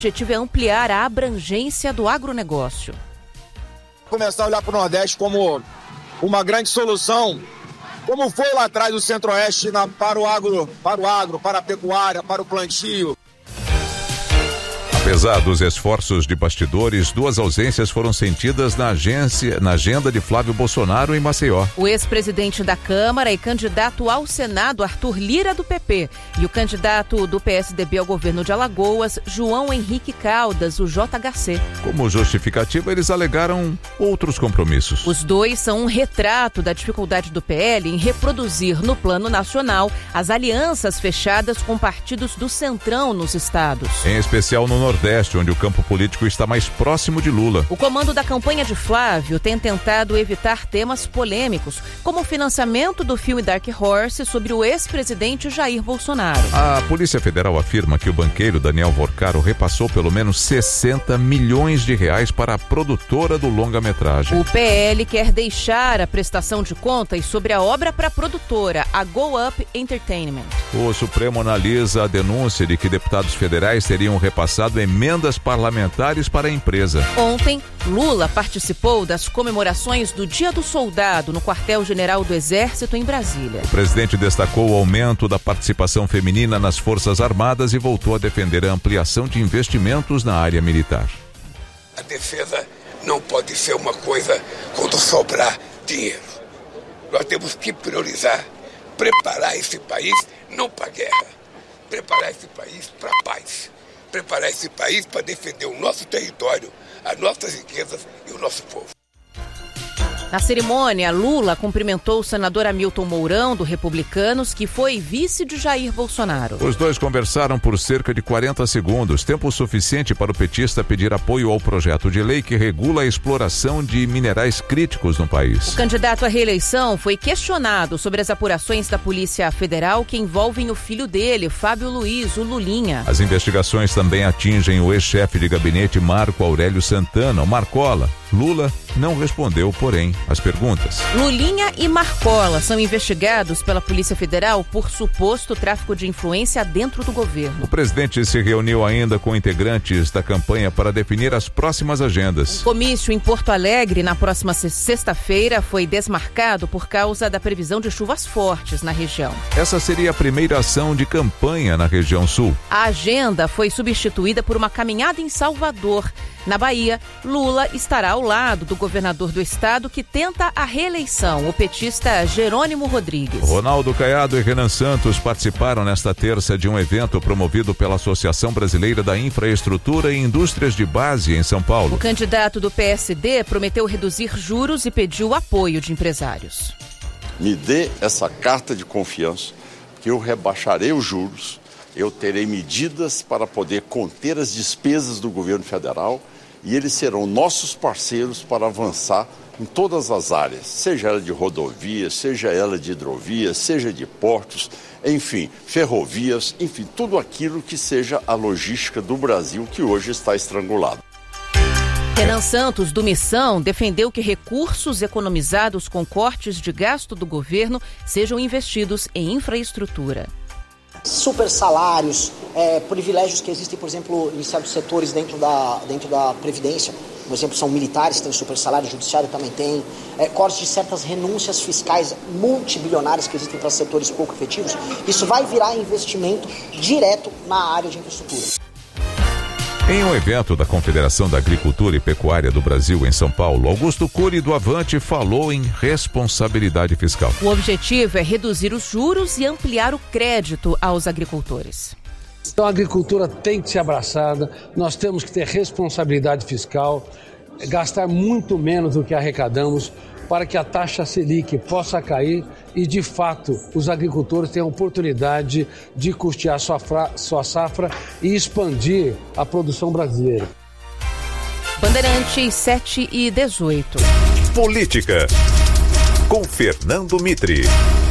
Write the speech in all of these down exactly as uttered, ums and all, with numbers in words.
O objetivo é ampliar a abrangência do agronegócio. Começar a olhar para o Nordeste como uma grande solução, como foi lá atrás o Centro-Oeste na, para o agro, para o agro, para a pecuária, para o plantio. Apesar dos esforços de bastidores, duas ausências foram sentidas na, agência, na agenda de Flávio Bolsonaro em Maceió. O ex-presidente da Câmara e candidato ao Senado, Arthur Lira, do P P, e o candidato do P S D B ao governo de Alagoas, João Henrique Caldas, o J H C. Como justificativa, eles alegaram outros compromissos. Os dois são um retrato da dificuldade do P L em reproduzir no plano nacional as alianças fechadas com partidos do Centrão nos estados. Em especial no Nordeste. Nordeste, onde o campo político está mais próximo de Lula. O comando da campanha de Flávio tem tentado evitar temas polêmicos, como o financiamento do filme Dark Horse sobre o ex-presidente Jair Bolsonaro. A Polícia Federal afirma que o banqueiro Daniel Vorcaro repassou pelo menos sessenta milhões de reais para a produtora do longa-metragem. O P L quer deixar a prestação de contas sobre a obra para a produtora, a Go Up Entertainment. O Supremo analisa a denúncia de que deputados federais teriam repassado emendas parlamentares para a empresa. Ontem, Lula participou das comemorações do Dia do Soldado no quartel-general do Exército em Brasília. O presidente destacou o aumento da participação feminina nas Forças Armadas e voltou a defender a ampliação de investimentos na área militar. A defesa não pode ser uma coisa quando sobrar dinheiro. Nós temos que priorizar, preparar esse país não para a guerra, preparar esse país para a paz. Preparar esse país para defender o nosso território, as nossas riquezas e o nosso povo. Na cerimônia, Lula cumprimentou o senador Hamilton Mourão, do Republicanos, que foi vice de Jair Bolsonaro. Os dois conversaram por cerca de quarenta segundos, tempo suficiente para o petista pedir apoio ao projeto de lei que regula a exploração de minerais críticos no país. O candidato à reeleição foi questionado sobre as apurações da Polícia Federal que envolvem o filho dele, Fábio Luiz, o Lulinha. As investigações também atingem o ex-chefe de gabinete Marco Aurélio Santana, o Marcola. Lula não respondeu, porém, às perguntas. Lulinha e Marcola são investigados pela Polícia Federal por suposto tráfico de influência dentro do governo. O presidente se reuniu ainda com integrantes da campanha para definir as próximas agendas. O comício em Porto Alegre, na próxima sexta-feira, foi desmarcado por causa da previsão de chuvas fortes na região. Essa seria a primeira ação de campanha na região sul. A agenda foi substituída por uma caminhada em Salvador. Na Bahia, Lula estará ao lado do governador do estado que tenta a reeleição, o petista Jerônimo Rodrigues. Ronaldo Caiado e Renan Santos participaram nesta terça de um evento promovido pela Associação Brasileira da Infraestrutura e Indústrias de Base em São Paulo. O candidato do P S D prometeu reduzir juros e pediu apoio de empresários. Me dê essa carta de confiança que eu rebaixarei os juros, eu terei medidas para poder conter as despesas do governo federal e eles serão nossos parceiros para avançar em todas as áreas, seja ela de rodovias, seja ela de hidrovias, seja de portos, enfim, ferrovias, enfim, tudo aquilo que seja a logística do Brasil que hoje está estrangulado. Renan Santos, do Missão, defendeu que recursos economizados com cortes de gasto do governo sejam investidos em infraestrutura. Super salários, é, privilégios que existem, por exemplo, em certos setores dentro da, dentro da Previdência. Por exemplo, são militares que têm super salário, o judiciário também tem. É, cortes de certas renúncias fiscais multibilionárias que existem para setores pouco efetivos. Isso vai virar investimento direto na área de infraestrutura. Em um evento da Confederação da Agricultura e Pecuária do Brasil, em São Paulo, Augusto Cury do Avante falou em responsabilidade fiscal. O objetivo é reduzir os juros e ampliar o crédito aos agricultores. Então a agricultura tem que ser abraçada, nós temos que ter responsabilidade fiscal, gastar muito menos do que arrecadamos para que a taxa Selic possa cair e, de fato, os agricultores tenham a oportunidade de custear sua, fra- sua safra e expandir a produção brasileira. Bandeirantes sete e dezoito. Política, com Fernando Mitre.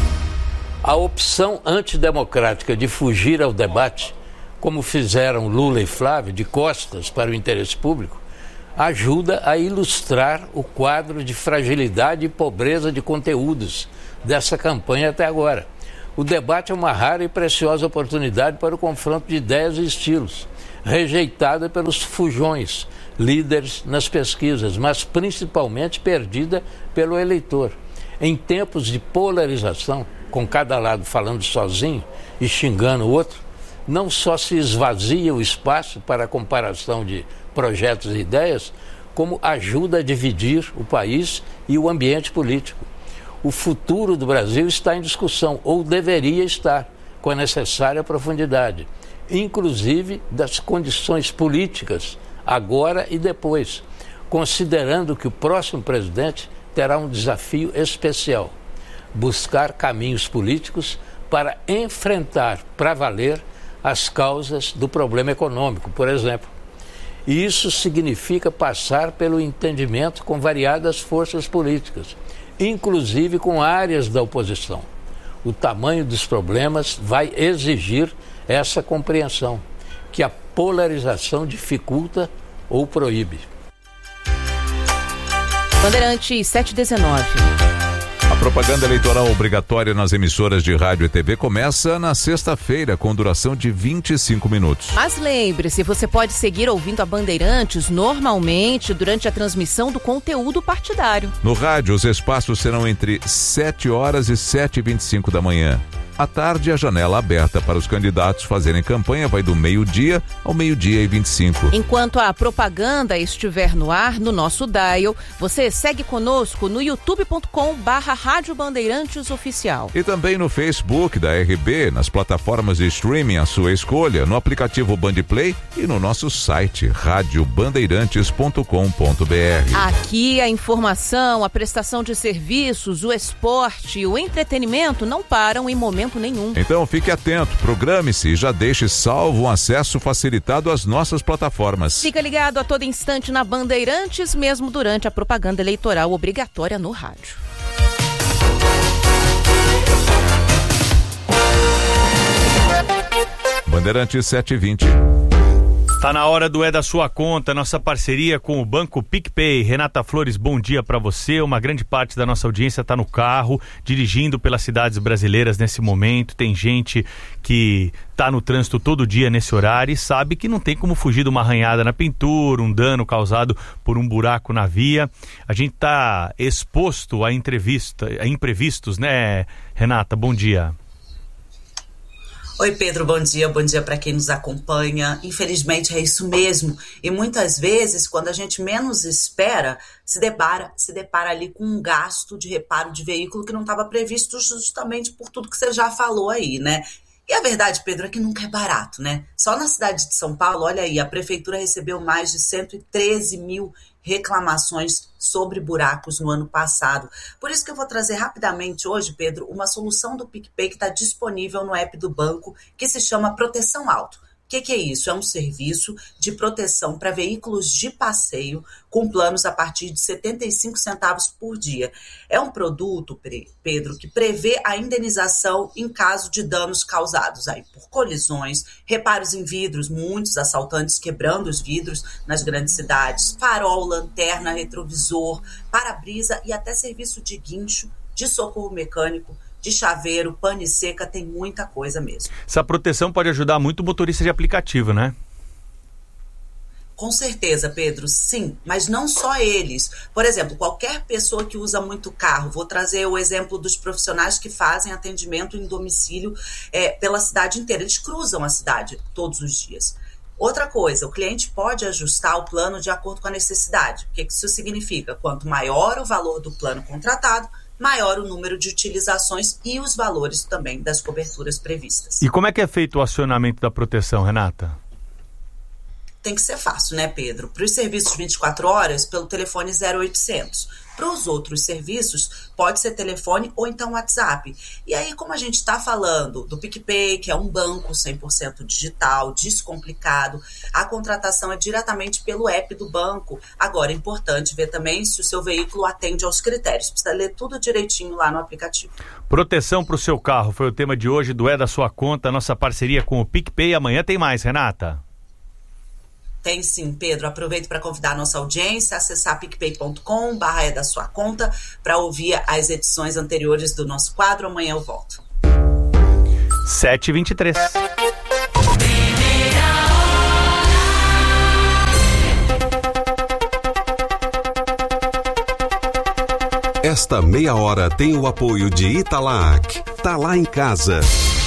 A opção antidemocrática de fugir ao debate, como fizeram Lula e Flávio, de costas para o interesse público, ajuda a ilustrar o quadro de fragilidade e pobreza de conteúdos dessa campanha até agora. O debate é uma rara e preciosa oportunidade para o confronto de ideias e estilos. rejeitada pelos fujões, líderes nas pesquisas, mas principalmente perdida pelo eleitor. Em tempos de polarização, com cada lado falando sozinho e xingando o outro, não só se esvazia o espaço para a comparação de projetos e ideias, como ajuda a dividir o país e o ambiente político. O futuro do Brasil está em discussão, ou deveria estar, com a necessária profundidade, inclusive das condições políticas, agora e depois, considerando que o próximo presidente terá um desafio especial: buscar caminhos políticos para enfrentar, para valer, as causas do problema econômico, por exemplo. E isso significa passar pelo entendimento com variadas forças políticas, inclusive com áreas da oposição. O tamanho dos problemas vai exigir essa compreensão, que a polarização dificulta ou proíbe. Bandeirantes sete e dezenove. A propaganda eleitoral obrigatória nas emissoras de rádio e T V começa na sexta-feira, com duração de vinte e cinco minutos. Mas lembre-se, você pode seguir ouvindo a Bandeirantes normalmente durante a transmissão do conteúdo partidário. No rádio, os espaços serão entre sete horas e sete e vinte e cinco da manhã. À tarde, a janela aberta para os candidatos fazerem campanha vai do meio-dia ao meio-dia e vinte e cinco. Enquanto a propaganda estiver no ar, no nosso dial, você segue conosco no youtube ponto com barra Rádio Bandeirantes Oficial. E também no Facebook da R B, nas plataformas de streaming à sua escolha, no aplicativo Bandplay e no nosso site rádio bandeirantes ponto com ponto b r. Aqui a informação, a prestação de serviços, o esporte e o entretenimento não param em momento nenhum. Então fique atento, programe-se e já deixe salvo um acesso facilitado às nossas plataformas. Fica ligado a todo instante na Bandeirantes, mesmo durante a propaganda eleitoral obrigatória no rádio. Bandeirantes sete e vinte. Tá na hora do É da Sua Conta, nossa parceria com o Banco PicPay. Renata Flores, bom dia para você. Uma grande parte da nossa audiência está no carro, dirigindo pelas cidades brasileiras nesse momento. Tem gente que tá no trânsito todo dia nesse horário e sabe que não tem como fugir de uma arranhada na pintura, um dano causado por um buraco na via. A gente tá exposto a, entrevista, a imprevistos, né, Renata? Bom dia. Oi, Pedro, bom dia, bom dia para quem nos acompanha. Infelizmente é isso mesmo, e muitas vezes, quando a gente menos espera, se depara, se depara ali com um gasto de reparo de veículo que não estava previsto justamente por tudo que você já falou aí, né? E a verdade, Pedro, é que nunca é barato, né? Só na cidade de São Paulo, olha aí, a prefeitura recebeu mais de cento e treze mil reclamações sobre buracos no ano passado. Por isso que eu vou trazer rapidamente hoje, Pedro, uma solução do PicPay que está disponível no app do banco, que se chama Proteção Auto. O que, que é isso? É um serviço de proteção para veículos de passeio com planos a partir de setenta e cinco centavos por dia. É um produto, Pedro, que prevê a indenização em caso de danos causados aí por colisões, reparos em vidros, muitos assaltantes quebrando os vidros nas grandes cidades, farol, lanterna, retrovisor, para-brisa e até serviço de guincho, de socorro mecânico, de chaveiro, pane seca, tem muita coisa mesmo. Essa proteção pode ajudar muito o motorista de aplicativo, né? Com certeza, Pedro, sim, mas não só eles. Por exemplo, qualquer pessoa que usa muito carro, vou trazer o exemplo dos profissionais que fazem atendimento em domicílio é, pela cidade inteira. Eles cruzam a cidade todos os dias. Outra coisa, o cliente pode ajustar o plano de acordo com a necessidade. O que isso significa? Quanto maior o valor do plano contratado, maior o número de utilizações e os valores também das coberturas previstas. E como é que é feito o acionamento da proteção, Renata? Tem que ser fácil, né, Pedro? Para os serviços vinte e quatro horas, pelo telefone zero oitocentos. Para os outros serviços, pode ser telefone ou então WhatsApp. E aí, como a gente está falando do PicPay, que é um banco cem por cento digital, descomplicado, a contratação é diretamente pelo app do banco. Agora, é importante ver também se o seu veículo atende aos critérios. Precisa ler tudo direitinho lá no aplicativo. Proteção para o seu carro foi o tema de hoje do É da Sua Conta, nossa parceria com o PicPay. Amanhã tem mais, Renata. Tem sim, Pedro. Aproveito para convidar a nossa audiência a acessar picpay ponto com barra é da sua conta para ouvir as edições anteriores do nosso quadro. Amanhã eu volto. sete e vinte e três. Esta meia hora tem o apoio de Italac. Tá lá em casa.